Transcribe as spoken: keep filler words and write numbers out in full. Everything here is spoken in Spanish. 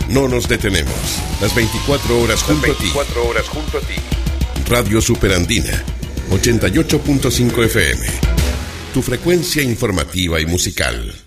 No nos detenemos. Las veinticuatro horas junto Las veinticuatro horas junto a ti. a ti. Radio Superandina, ochenta y ocho punto cinco F M. Tu frecuencia informativa y musical.